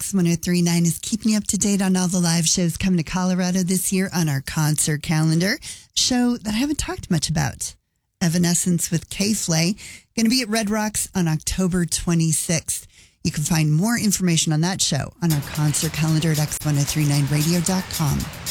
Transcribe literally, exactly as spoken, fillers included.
X ten thirty-nine is keeping you up to date on all the live shows coming to Colorado this year on our concert calendar. Show that I haven't talked much about. Evanescence with K-Flay. Going to be at Red Rocks on October twenty-sixth. You can find more information on that show on our concert calendar at x ten thirty-nine radio dot com.